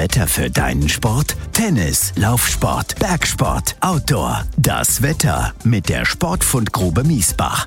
Wetter für deinen Sport? Tennis, Laufsport, Bergsport, Outdoor. Das Wetter mit der Sportfundgrube Miesbach.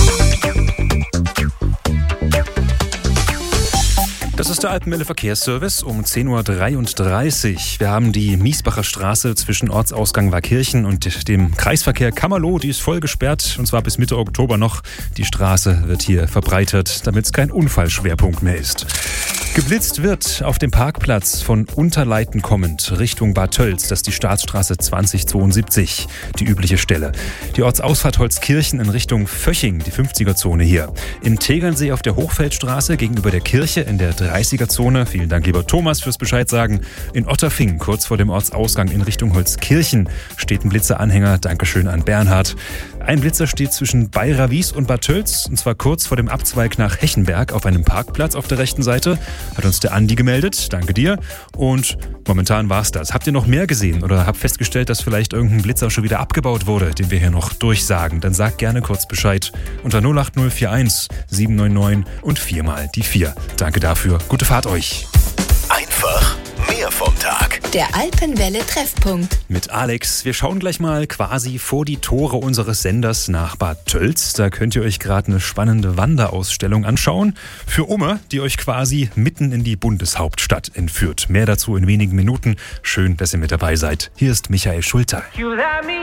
Das ist der Alpenwelle Verkehrsservice um 10.33 Uhr. Wir haben die Miesbacher Straße zwischen Ortsausgang Waakirchen und dem Kreisverkehr Kammerloh. Die ist voll gesperrt, und zwar bis Mitte Oktober noch. Die Straße wird hier verbreitert, damit es kein Unfallschwerpunkt mehr ist. Geblitzt wird auf dem Parkplatz von Unterleiten kommend Richtung Bad Tölz. Das ist die Staatsstraße 2072, die übliche Stelle. Die Ortsausfahrt Holzkirchen in Richtung Vöching, die 50er-Zone hier. In Tegernsee auf der Hochfeldstraße gegenüber der Kirche in der 30er-Zone. Vielen Dank, lieber Thomas, fürs Bescheid sagen. In Otterfing, kurz vor dem Ortsausgang in Richtung Holzkirchen, steht ein Blitzeranhänger. Dankeschön an Bernhard. Ein Blitzer steht zwischen Bayrawies und Bad Tölz, und zwar kurz vor dem Abzweig nach Hechenberg auf einem Parkplatz auf der rechten Seite. Hat uns der Andi gemeldet, danke dir. Und momentan war's das. Habt ihr noch mehr gesehen oder habt festgestellt, dass vielleicht irgendein Blitzer schon wieder abgebaut wurde, den wir hier noch durchsagen? Dann sagt gerne kurz Bescheid unter 08041 799 und 4 mal die 4. Danke dafür, gute Fahrt euch. Einfach mehr vom Tag. Der Alpenwelle Treffpunkt. Mit Alex. Wir schauen gleich mal quasi vor die Tore unseres Senders nach Bad Tölz. Da könnt ihr euch gerade eine spannende Wanderausstellung anschauen. Für Umme, die euch quasi mitten in die Bundeshauptstadt entführt. Mehr dazu in wenigen Minuten. Schön, dass ihr mit dabei seid. Hier ist Michael Schulter.